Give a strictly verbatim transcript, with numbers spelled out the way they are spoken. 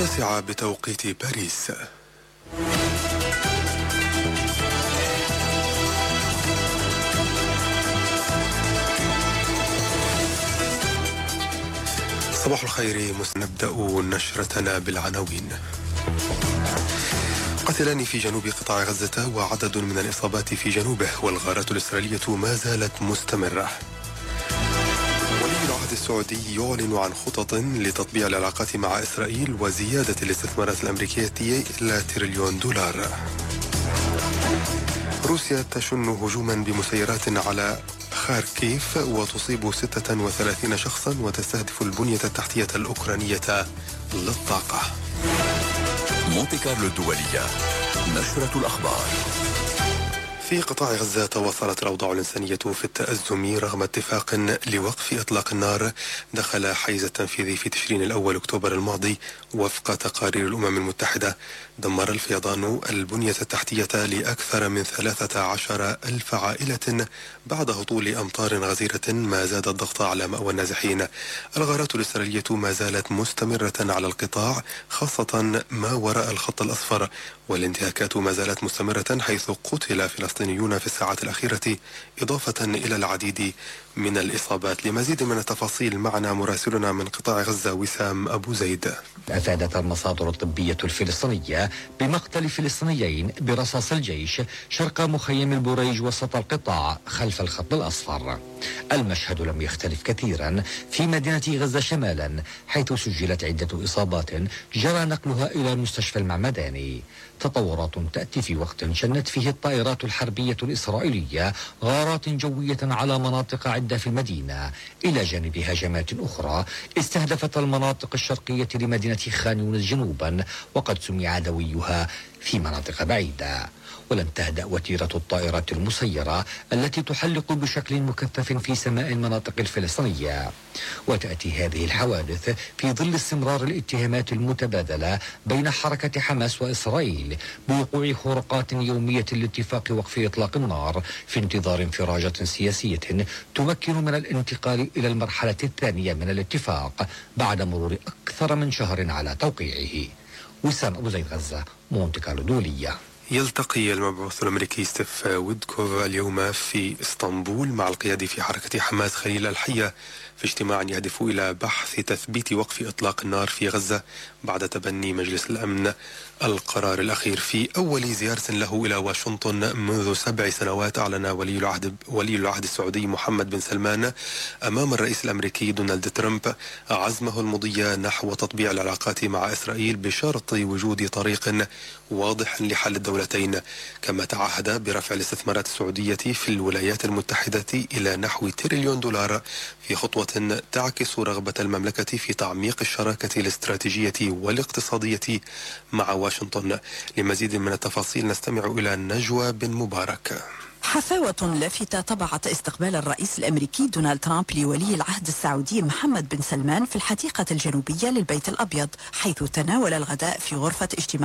التاسعة بتوقيت باريس. صباح الخير. نبدأ نشرتنا بالعناوين. قتلان في جنوب قطاع غزة وعدد من الإصابات في جنوبه، والغارات الإسرائيلية ما زالت مستمرة. ولي العهد السعودي يعلن عن خطط لتطبيع العلاقات مع إسرائيل وزيادة الاستثمارات الأمريكية إلى تريليون دولار. روسيا تشن هجوما بمسيرات على خاركيف وتصيب ستة وثلاثين شخصا وتستهدف البنية التحتية الأوكرانية للطاقة. مونتي كارلو الدولية، نشرة الأخبار. في قطاع غزة تواصلت الأوضاع الإنسانية في التأزم رغم اتفاق لوقف إطلاق النار دخل حيز التنفيذ في تشرين الأول أكتوبر الماضي. وفق تقارير الأمم المتحدة دمر الفيضان البنية التحتية لأكثر من ثلاثة عشر ألف عائلة بعد هطول أمطار غزيرة ما زاد الضغط على مأوى النازحين. الغارات الإسرائيلية ما زالت مستمرة على القطاع، خاصة ما وراء الخط الأصفر، والانتهاكات ما زالت مستمرة حيث قتل فلسطينيون في الساعات الأخيرة، إضافة إلى العديد من الإصابات. لمزيد من التفاصيل معنا مراسلنا من قطاع غزة وسام أبو زيد. أفادت المصادر الطبية الفلسطينية بمقتل فلسطينيين برصاص الجيش شرق مخيم البريج وسط القطاع خلف الخط الأصفر. المشهد لم يختلف كثيرا في مدينة غزة شمالا، حيث سجلت عدة إصابات جرى نقلها إلى المستشفى المعمداني. تطورات تأتي في وقت شنت فيه الطائرات الحربية الإسرائيلية غارات جوية على مناطق عدة في المدينة، إلى جانب هجمات أخرى استهدفت المناطق الشرقية لمدينة خان يونس جنوبا، وقد سمع دويها في مناطق بعيدة. ولم تهدأ وتيرة الطائرات المسيرة التي تحلق بشكل مكثف في سماء المناطق الفلسطينية. وتأتي هذه الحوادث في ظل استمرار الاتهامات المتبادلة بين حركة حماس وإسرائيل بوقوع خروقات يومية لاتفاق وقف إطلاق النار، في انتظار انفراجة سياسية تمكن من الانتقال إلى المرحلة الثانية من الاتفاق بعد مرور أكثر من شهر على توقيعه. وسام أبو زيد، غزة، مونتي كارلو دولية. يلتقي المبعوث الأمريكي ستيف ويدكوف اليوم في اسطنبول مع القيادي في حركة حماس خليل الحية في اجتماع يهدف إلى بحث تثبيت وقف إطلاق النار في غزة بعد تبني مجلس الأمن القرار الأخير. في أول زيارة له إلى واشنطن منذ سبع سنوات أعلن ولي العهد ولي العهد السعودي محمد بن سلمان أمام الرئيس الأمريكي دونالد ترامب عزمه المضي نحو تطبيع العلاقات مع إسرائيل بشرط وجود طريق واضح لحل الدولتين، كما تعهد برفع الاستثمارات السعودية في الولايات المتحدة إلى نحو تريليون دولار، في خطوة تعكس رغبة المملكة في تعميق الشراكة الاستراتيجية والاقتصادية مع واشنطن. لمزيد من التفاصيل نستمع إلى نجوى بن مبارك. حفاوة لافتة طبعت استقبال الرئيس الأمريكي دونالد ترامب لولي العهد السعودي محمد بن سلمان في الحديقة الجنوبية للبيت الأبيض، حيث تناول الغداء في غرفة اجتماع